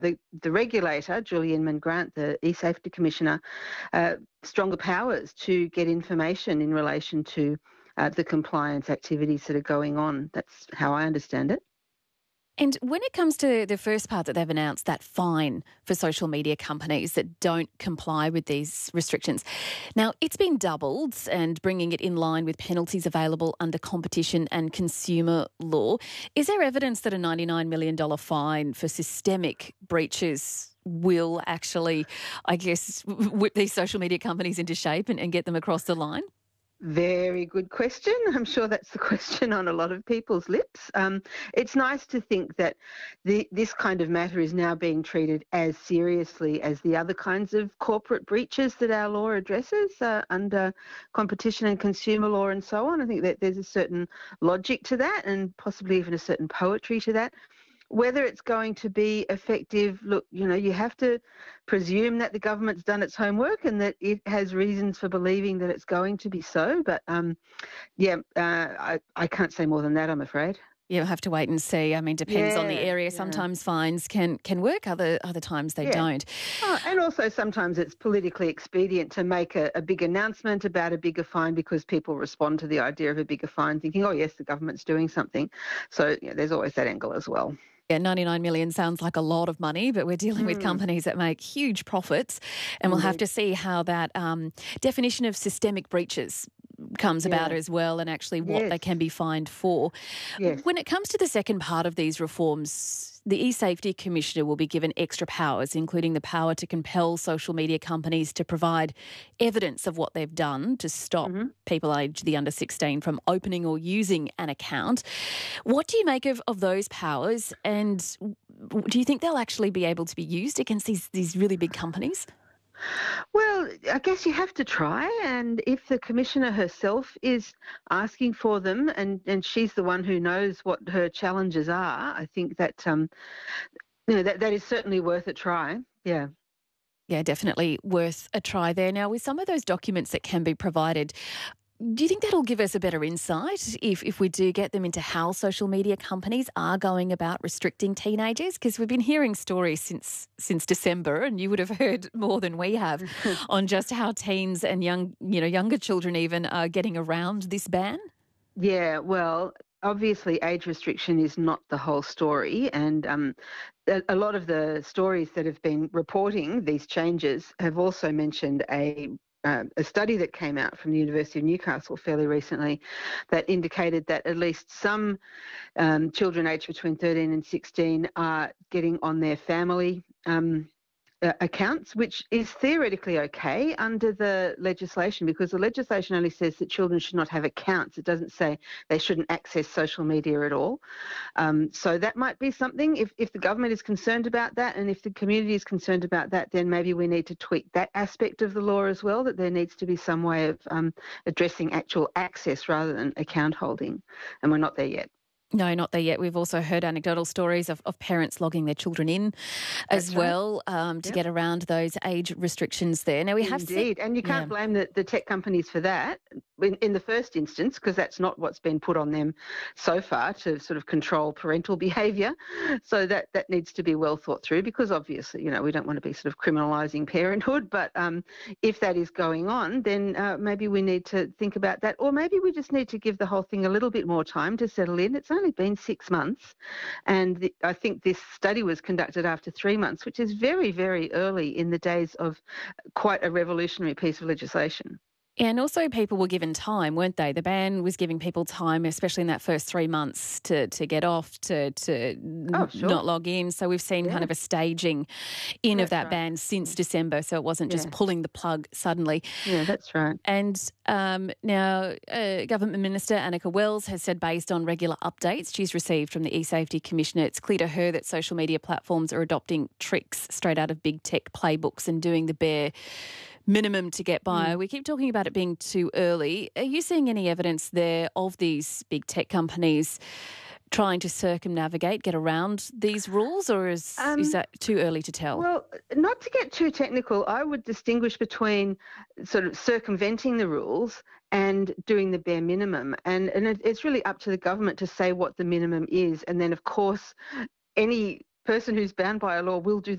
the regulator, Julian Inman-Grant, the e-safety commissioner, stronger powers to get information in relation to the compliance activities that are going on. That's how I understand it. And when it comes to the first part that they've announced, that fine for social media companies that don't comply with these restrictions, now it's been doubled and bringing it in line with penalties available under competition and consumer law. Is there evidence that a $99 million fine for systemic breaches will actually, I guess, whip these social media companies into shape and get them across the line? Very good question. I'm sure that's the question on a lot of people's lips. It's nice to think that this kind of matter is now being treated as seriously as the other kinds of corporate breaches that our law addresses under competition and consumer law and so on. I think that there's a certain logic to that and possibly even a certain poetry to that. Whether it's going to be effective, look, you have to presume that the government's done its homework and that it has reasons for believing that it's going to be so. But, I can't say more than that, I'm afraid. You'll have to wait and see. I mean, depends on the area. Yeah. Sometimes fines can work, other times they don't. Oh, and also sometimes it's politically expedient to make a big announcement about a bigger fine because people respond to the idea of a bigger fine thinking, oh, yes, the government's doing something. So there's always that angle as well. Yeah, 99 million sounds like a lot of money, but we're dealing with companies that make huge profits, and we'll have to see how that definition of systemic breaches comes about as well, and actually what they can be fined for. Yes. When it comes to the second part of these reforms, the e-safety commissioner will be given extra powers, including the power to compel social media companies to provide evidence of what they've done to stop people aged the under 16 from opening or using an account. What do you make of those powers, and do you think they'll actually be able to be used against these really big companies? Well, I guess you have to try, and if the commissioner herself is asking for them and she's the one who knows what her challenges are, I think that that is certainly worth a try. Yeah. Yeah, definitely worth a try there. Now, with some of those documents that can be provided, do you think that'll give us a better insight if we do get them into how social media companies are going about restricting teenagers? Because we've been hearing stories since December, and you would have heard more than we have on just how teens and younger children even are getting around this ban. Yeah, well, obviously age restriction is not the whole story, and a lot of the stories that have been reporting these changes have also mentioned a study that came out from the University of Newcastle fairly recently that indicated that at least some children aged between 13 and 16 are getting on their family accounts, which is theoretically okay under the legislation, because the legislation only says that children should not have accounts. It doesn't say they shouldn't access social media at all. So that might be something. If the government is concerned about that, and if the community is concerned about that, then maybe we need to tweak that aspect of the law as well, that there needs to be some way of addressing actual access rather than account holding. And we're not there yet. No, not there yet. We've also heard anecdotal stories of parents logging their children in as well to get around those age restrictions there. Now, we have Indeed, and you can't blame the tech companies for that in the first instance, because that's not what's been put on them so far to sort of control parental behaviour. So that needs to be well thought through, because obviously, we don't want to be sort of criminalising parenthood, but if that is going on, then maybe we need to think about that, or maybe we just need to give the whole thing a little bit more time to settle in. It's only been 6 months, and I think this study was conducted after 3 months, which is very, very early in the days of quite a revolutionary piece of legislation. And also people were given time, weren't they? The ban was giving people time, especially in that first 3 months, to get off, to not log in. So we've seen kind of a staging of that ban since December, so it wasn't just pulling the plug suddenly. Yeah, that's right. And now Government Minister Annika Wells has said, based on regular updates she's received from the e-safety commissioner, it's clear to her that social media platforms are adopting tricks straight out of big tech playbooks and doing the bare minimum to get by. We keep talking about it being too early. Are you seeing any evidence there of these big tech companies trying to circumnavigate, get around these rules, or is that too early to tell? Well, not to get too technical, I would distinguish between sort of circumventing the rules and doing the bare minimum. And it's really up to the government to say what the minimum is. And then, of course, any person who's bound by a law will do